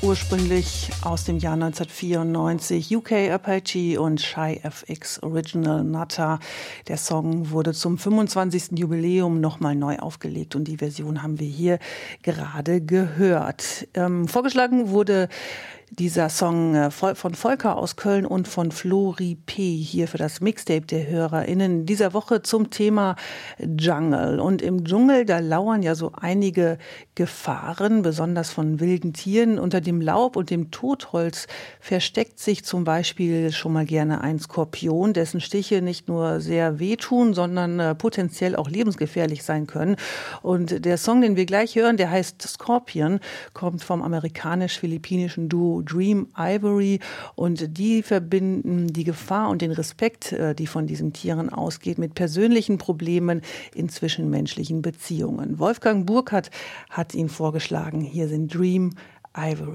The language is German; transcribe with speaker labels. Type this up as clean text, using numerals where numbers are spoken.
Speaker 1: ursprünglich aus dem Jahr 1994, UK Apache und Shy FX Original Nutter. Der Song wurde zum 25. Jubiläum nochmal neu aufgelegt und die Version haben wir hier gerade gehört. Vorgeschlagen wurde dieser Song von Volker aus Köln und von Flori P. hier für das Mixtape der HörerInnen dieser Woche zum Thema Jungle. Und im Dschungel, da lauern ja so einige Gefahren, besonders von wilden Tieren. Unter dem Laub und dem Totholz versteckt sich zum Beispiel schon mal gerne ein Skorpion, dessen Stiche nicht nur sehr wehtun, sondern potenziell auch lebensgefährlich sein können. Und der Song, den wir gleich hören, der heißt Scorpion, kommt vom amerikanisch-philippinischen Duo Dream Ivory und die verbinden die Gefahr und den Respekt, die von diesen Tieren ausgeht, mit persönlichen Problemen in zwischenmenschlichen Beziehungen. Wolfgang Burkhardt hat ihn vorgeschlagen. Hier sind Dream Ivory.